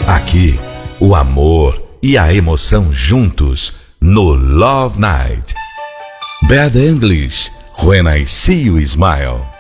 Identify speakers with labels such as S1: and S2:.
S1: Aqui, o amor e a emoção juntos no Love Night. Bad English, When I See You Smile.